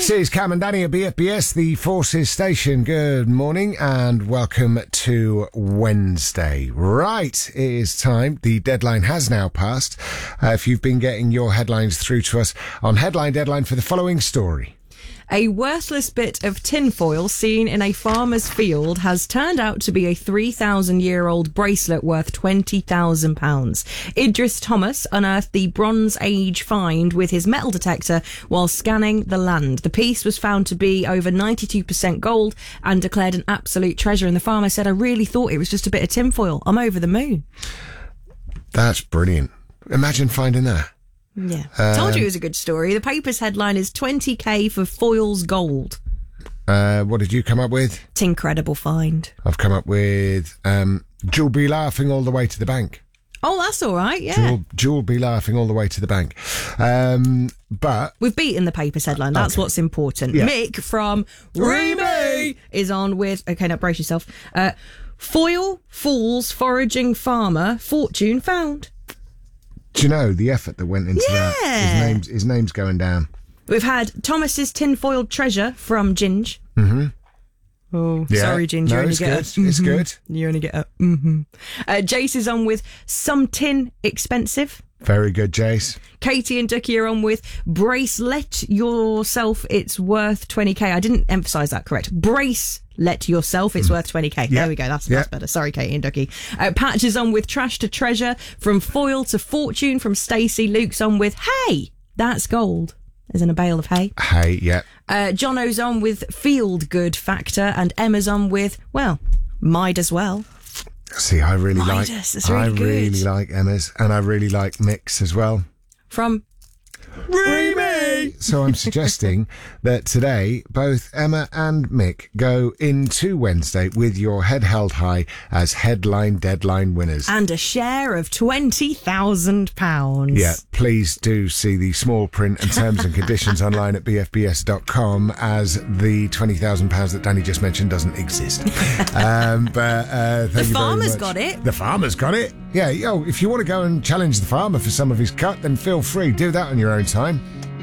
This is Cam and Danny at BFBS, the Forces Station. Good morning and welcome to Wednesday. Right, it is time. The deadline has now passed. If you've been getting your headlines through to us on Headline Deadline for the following story. A worthless bit of tinfoil seen in a farmer's field has turned out to be a 3,000-year-old bracelet worth £20,000. Idris Thomas unearthed the Bronze Age find with his metal detector while scanning the land. The piece was found to be over 92% gold and declared an absolute treasure. And the farmer said, "I really thought it was just a bit of tinfoil. I'm over the moon." That's brilliant. Imagine finding that. Yeah. Told you it was a good story. The paper's headline is 20k for foil's gold. What did you come up with? It's incredible find. I've come up with Jewel be laughing all the way to the bank. Oh, that's all right, yeah. Jewel be laughing all the way to the bank. But we've beaten the paper's headline. That's what's important. Yeah. Mick from Remy is on with... Okay, now brace yourself. Foil fools foraging farmer, fortune found. Do you know the effort that went into that? His name's going down. We've had Thomas's tinfoil treasure from Ginge. Mm-hmm. Oh, yeah. Sorry, Ginge. No, you only it's get good. A, It's good. You only get a mm-hmm. Jace is on with some tin expensive. Very good, Jace. Katie and Ducky are on with bracelet yourself, it's worth 20k. I didn't emphasise that correct. Bracelet yourself, it's worth 20k. Yep. There we go, that's better. Sorry, Katie and Ducky. Patch is on with trash to treasure, from foil to fortune, from Stacey. Luke's on with hay, that's gold. As in a bale of hay. Hay, yeah. Jono's on with field good factor, and Emma's on with, well, might as well. See, I really like Emma's, and I really like Mick's as well. From Remy! So I'm suggesting that today both Emma and Mick go into Wednesday with your head held high as Headline Deadline winners. And a share of £20,000. Yeah, please do see the small print and terms and conditions online at bfbs.com, as the £20,000 that Danny just mentioned doesn't exist. Thank the you farmer's very much. got it. The farmer's got it. Yeah, if you want to go and challenge the farmer for some of his cut, then feel free. Do that on your own time.